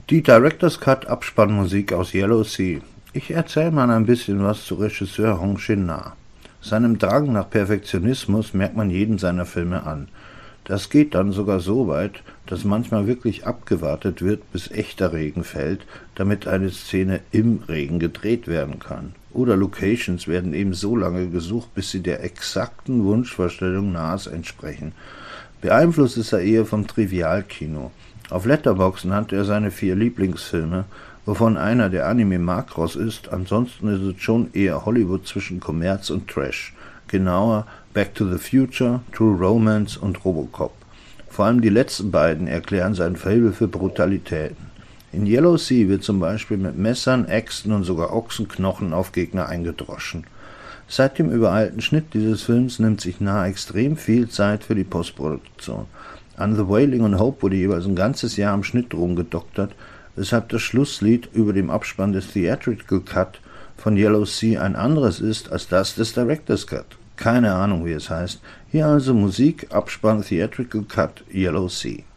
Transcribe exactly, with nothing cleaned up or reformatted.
Die Director's Cut Abspannmusik aus Yellow Sea. Ich erzähle mal ein bisschen was zu Regisseur Hong Shin-na. Seinem Drang nach Perfektionismus merkt man jedem seiner Filme an. Das geht dann sogar so weit, dass manchmal wirklich abgewartet wird, bis echter Regen fällt, damit eine Szene im Regen gedreht werden kann. Oder Locations werden eben so lange gesucht, bis sie der exakten Wunschvorstellung Nas entsprechen. Beeinflusst ist er eher vom Trivialkino. Auf Letterboxd nannte er seine vier Lieblingsfilme, wovon einer der Anime Macross ist, ansonsten ist es schon eher Hollywood zwischen Kommerz und Trash. Genauer Back to the Future, True Romance und Robocop. Vor allem die letzten beiden erklären sein Faible für Brutalitäten. In Yellow Sea wird zum Beispiel mit Messern, Äxten und sogar Ochsenknochen auf Gegner eingedroschen. Seit dem übereilten Schnitt dieses Films nimmt sich Na extrem viel Zeit für die Postproduktion. An The Wailing und Hope wurde jeweils ein ganzes Jahr am Schnitt rumgedoktert, weshalb das Schlusslied über dem Abspann des Theatrical Cut von Yellow Sea ein anderes ist als das des Director's Cut. Keine Ahnung, wie es heißt. Hier also Musik, Abspann, Theatrical Cut, Yellow Sea.